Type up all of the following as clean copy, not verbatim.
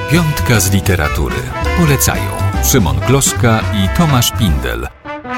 Piątka z literatury. Polecają Szymon Gloszka i Tomasz Pindel.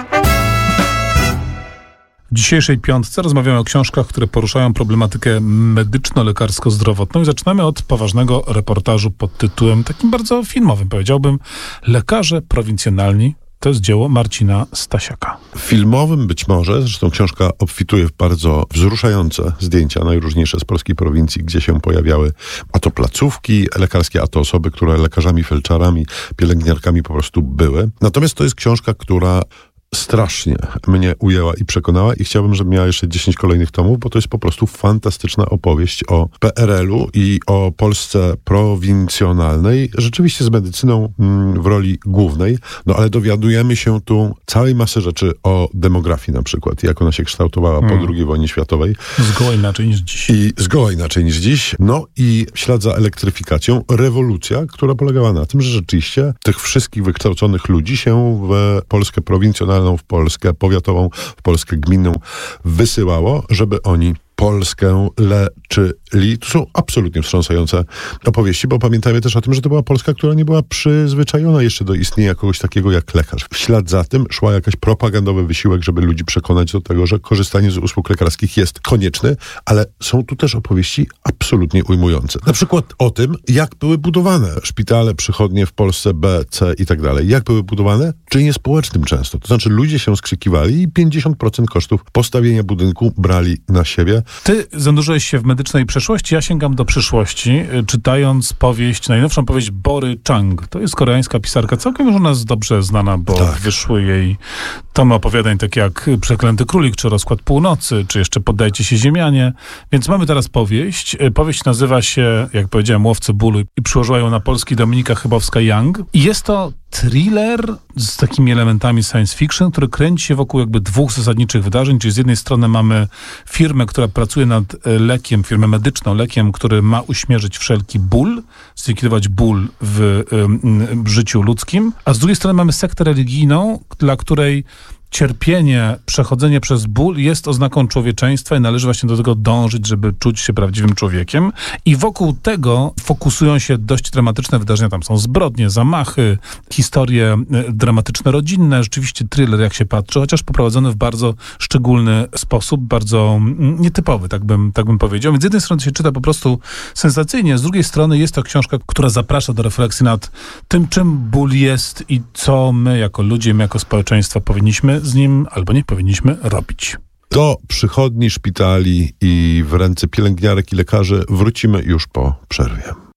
W dzisiejszej piątce rozmawiamy o książkach, które poruszają problematykę medyczno-lekarsko-zdrowotną i zaczynamy od poważnego reportażu pod tytułem takim bardzo filmowym, powiedziałbym, Lekarze prowincjonalni. To jest dzieło Marcina Stasiaka. Filmowym być może, zresztą książka obfituje w bardzo wzruszające zdjęcia, najróżniejsze z polskiej prowincji, gdzie się pojawiały a to placówki lekarskie, a to osoby, które lekarzami, felczarami, pielęgniarkami po prostu były. Natomiast to jest książka, która strasznie mnie ujęła i przekonała i chciałbym, żeby miała jeszcze 10 kolejnych tomów, bo to jest po prostu fantastyczna opowieść o PRL-u i o Polsce prowincjonalnej, rzeczywiście z medycyną w roli głównej, no ale dowiadujemy się tu całej masy rzeczy o demografii na przykład, jak ona się kształtowała po II wojnie światowej. Zgoła inaczej niż dziś. I zgoła inaczej niż dziś. No i w ślad za elektryfikacją rewolucja, która polegała na tym, że rzeczywiście tych wszystkich wykształconych ludzi się w Polskę prowincjonalną, w Polskę powiatową, w Polskę gminną wysyłało, żeby oni Polskę leczyli. To są absolutnie wstrząsające opowieści, bo pamiętajmy też o tym, że to była Polska, która nie była przyzwyczajona jeszcze do istnienia kogoś takiego jak lekarz. W ślad za tym szła jakaś propagandowy wysiłek, żeby ludzi przekonać do tego, że korzystanie z usług lekarskich jest konieczne, ale są tu też opowieści absolutnie ujmujące. Na przykład o tym, jak były budowane szpitale, przychodnie w Polsce B, C i tak dalej. Jak były budowane? Czynie społecznym często. To znaczy ludzie się skrzykiwali i 50% kosztów postawienia budynku brali na siebie. Ty zanurzyłeś się w medycznej przeszłości, ja sięgam do przyszłości, czytając najnowszą powieść Bory Chang. To jest koreańska pisarka, całkiem już u nas dobrze znana, bo wyszły jej tomy opowiadań takie jak Przeklęty Królik, czy Rozkład Północy, czy jeszcze Poddajcie się Ziemianie. Więc mamy teraz powieść. Powieść nazywa się, jak powiedziałem, Łowcy bólu i przyłożyła ją na polski Dominika Chybowska-Young. I jest to thriller z takimi elementami science fiction, który kręci się wokół jakby dwóch zasadniczych wydarzeń, czyli z jednej strony mamy firmę, która pracuje nad lekiem, firmę medyczną, lekiem, który ma uśmierzyć wszelki ból, zlikwidować ból w życiu ludzkim, a z drugiej strony mamy sektę religijną, dla której cierpienie, przechodzenie przez ból jest oznaką człowieczeństwa i należy właśnie do tego dążyć, żeby czuć się prawdziwym człowiekiem. I wokół tego fokusują się dość dramatyczne wydarzenia. Tam są zbrodnie, zamachy, historie dramatyczne, rodzinne. Rzeczywiście thriller, jak się patrzy, chociaż poprowadzony w bardzo szczególny sposób, bardzo nietypowy, tak bym powiedział. Więc z jednej strony się czyta po prostu sensacyjnie, z drugiej strony jest to książka, która zaprasza do refleksji nad tym, czym ból jest i co my jako ludzie, my jako społeczeństwo powinniśmy z nim albo nie powinniśmy robić. Do przychodni, szpitali i w ręce pielęgniarek i lekarzy wrócimy już po przerwie.